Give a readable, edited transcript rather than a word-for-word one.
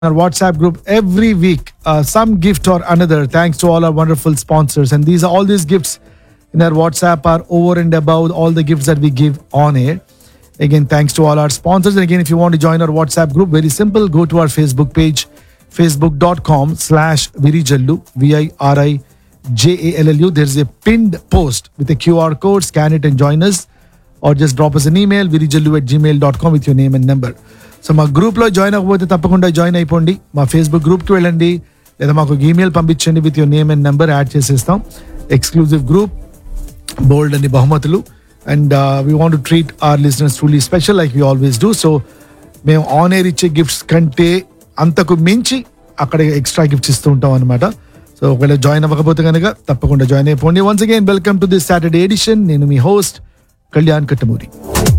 our WhatsApp group every week, some gift or another, thanks to all our wonderful sponsors. And all these gifts in our WhatsApp are over and above all the gifts that we give on air. Again, thanks to all our sponsors. And again, if you want to join our WhatsApp group, very simple, go to our Facebook page, facebook.com/Virijallu, VIRIJALLU. There's a pinned post with a QR code, scan it and join us. Or just drop us an email, virijallu@gmail.com with your name and number. So మా గ్రూప్లో join అవ్వకపోతే తప్పకుండా join అయిపోండి. మా Facebook గ్రూప్కి వెళ్ళండి, లేదా మాకు ఈమెయిల్ పంపించండి with your name and number, add చేసేస్తాం. ఎక్స్క్లూజివ్ గ్రూప్, బోల్డ్ అని బహుమతులు. And we want to treat hour listeners truly special like we always do. So మేము ఆన్ ఎయిర్ ఇచ్చే గిఫ్ట్స్ కంటే అంతకు మించి అక్కడ ఎక్స్ట్రా గిఫ్ట్స్ ఇస్తూ ఉంటాం అనమాట. సో ఒకవేళ జాయిన్ అవ్వకపోతే కనుక తప్పకుండా జాయిన్ అయిపోండి. Once again welcome to this Saturday edition. నేను మీ హోస్ట్ కళ్యాణ్ కట్టమూరి.